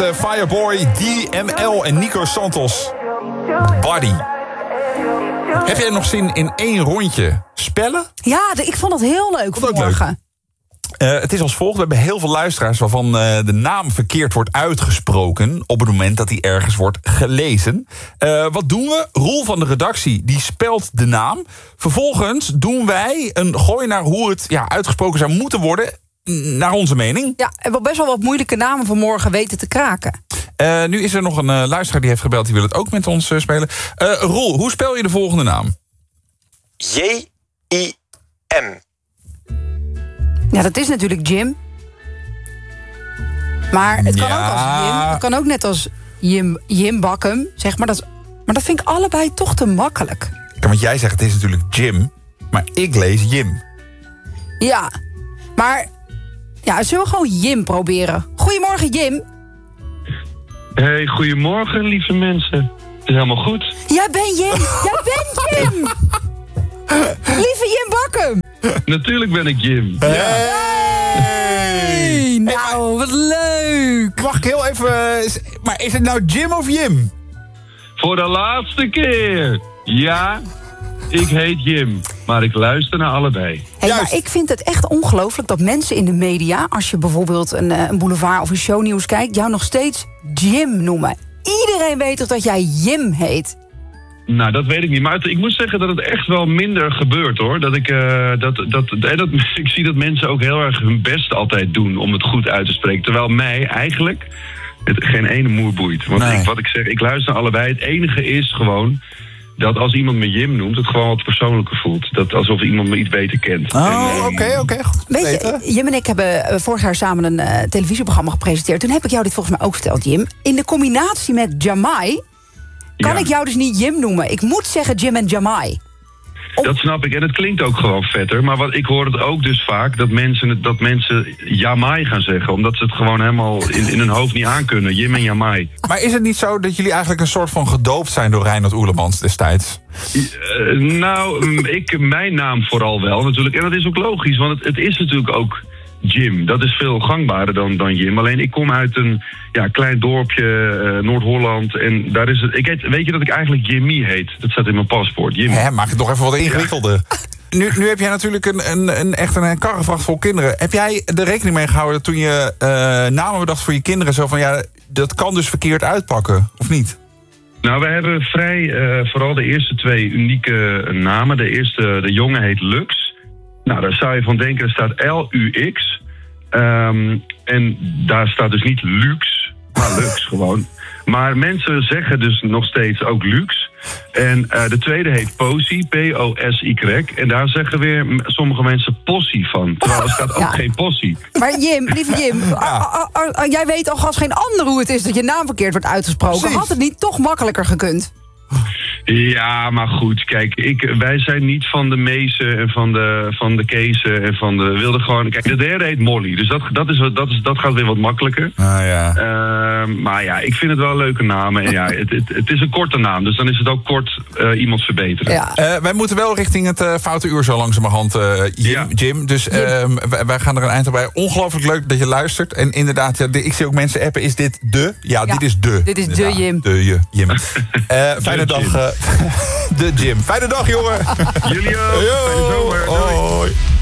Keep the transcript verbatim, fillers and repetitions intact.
uh, Fireboy, D M L en Nico Santos. Buddy. Heb jij nog zin in één rondje spellen? Ja, de, ik vond het heel leuk vanmorgen. Uh, het is als volgt. We hebben heel veel luisteraars waarvan uh, de naam verkeerd wordt uitgesproken op het moment dat die ergens wordt gelezen. Uh, wat doen we? Roel van de redactie die spelt de naam. Vervolgens doen wij een gooi naar hoe het ja, uitgesproken zou moeten worden, naar onze mening. Ja, we hebben best wel wat moeilijke namen vanmorgen weten te kraken. Uh, nu is er nog een uh, luisteraar die heeft gebeld, die wil het ook met ons uh, spelen. Uh, Roel, hoe spel je de volgende naam? J I M. Ja, dat is natuurlijk Jim. Maar het kan Ja. ook als Jim. Het kan ook net als Jim, Jim Bakkum, zeg maar. Dat, maar dat vind ik allebei toch te makkelijk. Ja, want jij zegt het is natuurlijk Jim, maar ik lees Jim. Ja, maar ja, zullen we gewoon Jim proberen? Goedemorgen, Jim. Hey, goedemorgen, lieve mensen. Het is helemaal goed. Jij bent Jim. Jij bent Jim. Lieve Jim Bakkum. Natuurlijk ben ik Jim. Hey. Hey, nou, wat leuk. Mag ik heel even... Maar is het nou Jim of Jim? Voor de laatste keer. Ja, ik heet Jim. Maar ik luister naar allebei. Hey, Juist. maar ik vind het echt ongelooflijk dat mensen in de media, als je bijvoorbeeld een, eh, een boulevard of een shownieuws kijkt, jou nog steeds Jim noemen. Iedereen weet toch dat jij Jim heet? Nou, dat weet ik niet. Maar het- ik moet zeggen dat het echt wel minder gebeurt, hoor. Dat ik, eh, dat, dat, eh, dat, ik zie dat mensen ook heel erg hun best altijd doen om het goed uit te spreken. Terwijl mij eigenlijk het geen ene moer boeit. Want Nee. ik, wat ik zeg, ik luister naar allebei. Het enige is gewoon dat als iemand me Jim noemt, het gewoon wat persoonlijker voelt. Dat alsof iemand me iets beter kent. En, Oh, eh, oké, oké. Goed Weet weten. je, Jim en ik hebben eh, vorig jaar samen een eh, televisieprogramma gepresenteerd. Toen heb ik jou dit volgens mij ook verteld, Jim. In de combinatie met Jamai kan Ja. ik jou dus niet Jim noemen. Ik moet zeggen Jim en Jamai. Dat snap ik. En het klinkt ook gewoon vetter. Maar wat, ik hoor het ook dus vaak dat mensen, het- dat mensen Jamai gaan zeggen. Omdat ze het gewoon helemaal in, in hun hoofd niet aankunnen. Jim en Jamai. Maar is het niet zo dat jullie eigenlijk een soort van gedoopt zijn door Reinhard Oelemans destijds? Uh, nou, mm, ik, mijn naam vooral wel natuurlijk. En dat is ook logisch, want het, het is natuurlijk ook Jim. Dat is veel gangbaarder dan, dan Jim. Alleen ik kom uit een ja, klein dorpje, uh, Noord-Holland. En daar is het. Ik heet, weet je dat ik eigenlijk Jimmy heet? Dat staat in mijn paspoort. Jimmy. Hè, maak het toch even wat ingewikkelder. Nu, nu heb jij natuurlijk een, een, een, echt een karrevracht vol kinderen. Heb jij er rekening mee gehouden toen je uh, namen bedacht voor je kinderen? Zo van, ja, dat kan dus verkeerd uitpakken, of niet? Nou, we hebben vrij, uh, vooral de eerste twee unieke namen. De eerste, de jongen heet Lux. Nou, daar zou je van denken, er staat L U X. Um, en daar staat dus niet Lux, maar Lux gewoon. Maar mensen zeggen dus nog steeds ook Lux. En uh, de tweede heet Possie, P O S Y. En daar zeggen weer m- sommige mensen Possie van. Terwijl er staat ook Ja. geen Possie. Maar Jim, lieve Jim, a- a- a- a- jij weet toch als geen ander hoe het is dat je naam verkeerd wordt uitgesproken. Precies. Had het niet toch makkelijker gekund? Ja, maar goed, kijk, ik, wij zijn niet van de Meesen en van de, van de Keesen en van de wilde gewoon. Kijk, de derde heet Molly, dus dat, dat, is, wat- dat, is, dat gaat weer wat makkelijker. Ah ja. Uh, maar ja, ik vind het wel een leuke naam. En ja, het, het, het is een korte naam, dus dan is het ook kort uh, iemand verbeteren. Ja. Uh, wij moeten wel richting het uh, foute uur zo langzamerhand, uh, Jim, Ja. Jim. Dus uh, wij, wij gaan er een eind aan bij. Ongelooflijk leuk dat je luistert. En inderdaad, ja, de, ik zie ook mensen appen. Is dit de? Ja, Ja, dit is de. dit is de Inderdaad, Jim. De je, Jim. Uh, fijne dag. Jim. Uh, de Jim. Fijne dag, jongen. Jullie ook. Fijne zomer. Doei. Hoi.